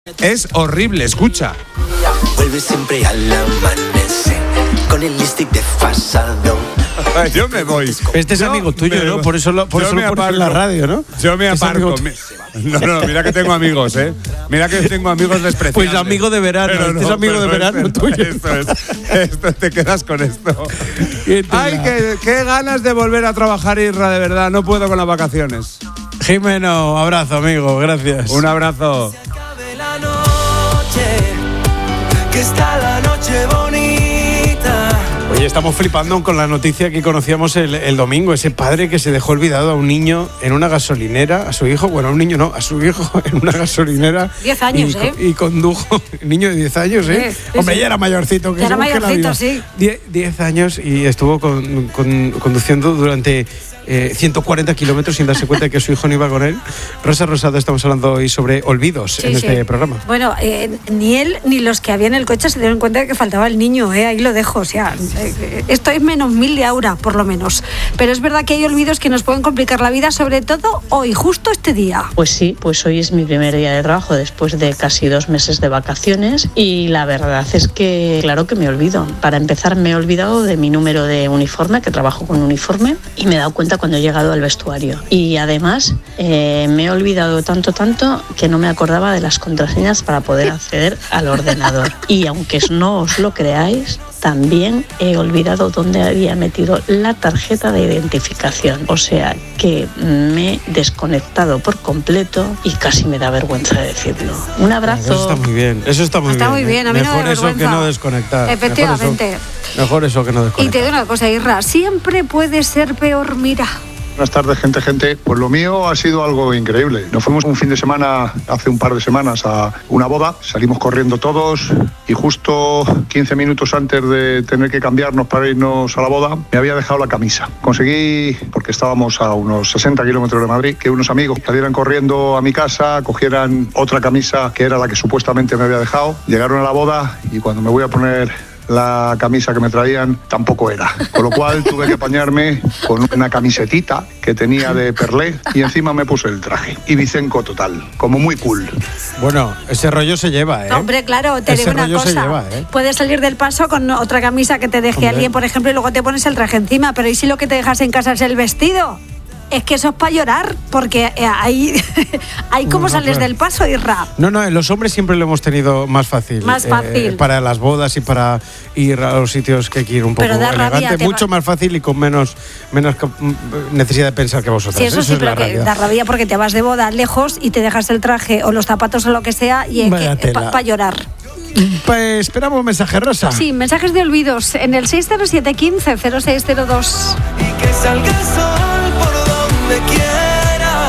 Es horrible, escucha. Vuelve siempre al amanecer con el lipstick desfasado. Yo me voy. Este es amigo tuyo, ¿no? Por eso lo pones en la radio, ¿no? Yo me aparco. No, mira que tengo amigos, ¿eh? Mira que tengo amigos despreciables. Pues amigo de verano. Pero este es amigo de verano tuyo. Esto te quedas con esto. Ay, qué ganas de volver a trabajar, Isra, de verdad. No puedo con las vacaciones. Jimeno, abrazo, amigo. Gracias. Un abrazo. Que está la noche bonita. Oye, estamos flipando con la noticia que conocíamos el domingo. Ese padre que se dejó olvidado a un niño en una gasolinera, a su hijo, bueno, a un niño no, a su hijo en una gasolinera. 10 años, y condujo, niño de 10 años, ¿eh? Sí, Hombre, sí. ya era mayorcito. Ya era mayorcito, sí. 10 años y estuvo conduciendo durante 140 kilómetros sin darse cuenta de que su hijo no iba con él. Rosa Rosado, estamos hablando hoy sobre olvidos en este programa. Bueno, ni él ni los que había en el coche se dieron cuenta de que faltaba el niño, ahí lo dejo. O sea, esto es menos 1000 de aura, por lo menos. Pero es verdad que hay olvidos que nos pueden complicar la vida, sobre todo hoy, justo este día. Pues sí, pues hoy es mi primer día de trabajo después de casi 2 meses de vacaciones y la verdad es que, claro que me olvido. Para empezar, me he olvidado de mi número de uniforme, que trabajo con uniforme, y me he dado cuenta cuando he llegado al vestuario. Y además me he olvidado tanto que no me acordaba de las contraseñas para poder acceder al ordenador. Y aunque no os lo creáis, también he olvidado dónde había metido la tarjeta de identificación. O sea que me he desconectado por completo y casi me da vergüenza decirlo. Un abrazo. Eso está muy bien. Está muy bien. A mí mejor no me da eso vergüenza. que no desconectar. Efectivamente. Mejor eso que no desconectar. Y te digo una cosa, Isra, siempre puede ser peor, mira. Buenas tardes, gente. Pues lo mío ha sido algo increíble. Nos fuimos un fin de semana, hace un par de semanas, a una boda. Salimos corriendo todos y justo 15 minutos antes de tener que cambiarnos para irnos a la boda, me había dejado la camisa. Conseguí, porque estábamos a unos 60 kilómetros de Madrid, que unos amigos salieran corriendo a mi casa, cogieran otra camisa que era la que supuestamente me había dejado. Llegaron a la boda y cuando me voy a poner la camisa que me traían tampoco era, con lo cual tuve que apañarme con una camisetita que tenía de perlé y encima me puse el traje. Y Vicenco total, como muy cool. Bueno, ese rollo se lleva, ¿eh? Hombre, claro, te digo una cosa. Puedes salir del paso con otra camisa que te deje alguien, por ejemplo, y luego te pones el traje encima, pero ¿y si lo que te dejas en casa es el vestido? Es que eso es para llorar, porque hay cómo sales del paso, Isra. No, los hombres siempre lo hemos tenido más fácil. Más fácil. Para las bodas y para ir a los sitios que hay que ir un poco elegante. Mucho más fácil y con menos necesidad de pensar que vosotras. Sí, eso sí, pero que da rabia porque te vas de boda lejos y te dejas el traje o los zapatos o lo que sea y es que para llorar. Pues esperamos mensajes, Rosa. Sí, mensajes de olvidos en el 607 15 0602. Y que salga el sol por donde quiera.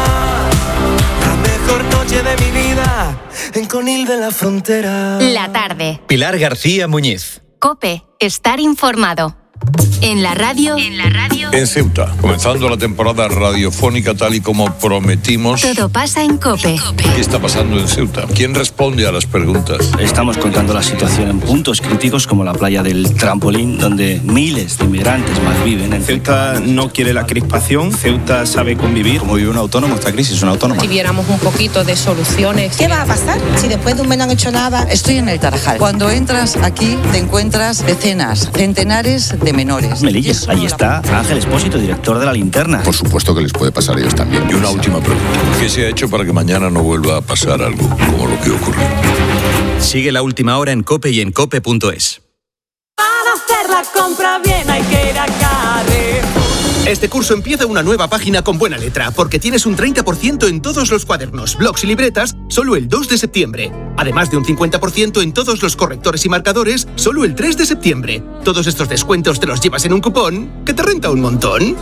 La mejor noche de mi vida en Conil de la Frontera. La tarde. Pilar García Muñiz. COPE. Estar informado. En la radio. En Ceuta, comenzando la temporada radiofónica tal y como prometimos. Todo pasa en COPE. ¿Qué está pasando en Ceuta? ¿Quién responde a las preguntas? Estamos contando la situación en puntos críticos como la playa del Trampolín, donde miles de inmigrantes malviven. Ceuta no quiere la crispación, Ceuta sabe convivir. Como vive un autónomo, esta crisis es un autónomo. Si viéramos un poquito de soluciones. ¿Qué va a pasar si después de un mes no han hecho nada? Estoy en el Tarajal. Cuando entras aquí te encuentras decenas, centenares de menores. Melillas, ahí está Ángel Espósito, director de La Linterna. Por supuesto que les puede pasar a ellos también. Y una última pregunta. ¿Qué se ha hecho para que mañana no vuelva a pasar algo como lo que ocurrió? Sigue La Última Hora en COPE y en COPE.es. Para hacer la compra bien hay que ir a Carrefour. Este curso empieza una nueva página con buena letra, porque tienes un 30% en todos los cuadernos, blocs y libretas, solo el 2 de septiembre. Además de un 50% en todos los correctores y marcadores, solo el 3 de septiembre. Todos estos descuentos te los llevas en un cupón que te renta un montón.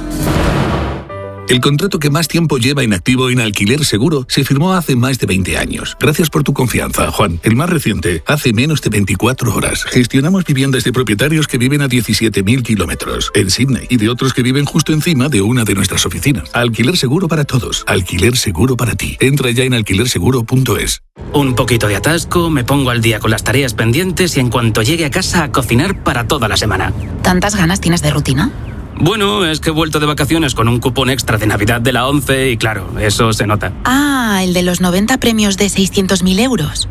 El contrato que más tiempo lleva inactivo en Alquiler Seguro se firmó hace más de 20 años. Gracias por tu confianza, Juan. El más reciente, hace menos de 24 horas. Gestionamos viviendas de propietarios que viven a 17.000 kilómetros en Sydney y de otros que viven justo encima de una de nuestras oficinas. Alquiler Seguro para todos. Alquiler Seguro para ti. Entra ya en alquilerseguro.es. Un poquito de atasco, me pongo al día con las tareas pendientes y en cuanto llegue a casa a cocinar para toda la semana. ¿Tantas ganas tienes de rutina? Bueno, es que he vuelto de vacaciones con un cupón extra de Navidad de la 11 y claro, eso se nota. Ah, el de los 90 premios de 600.000 euros.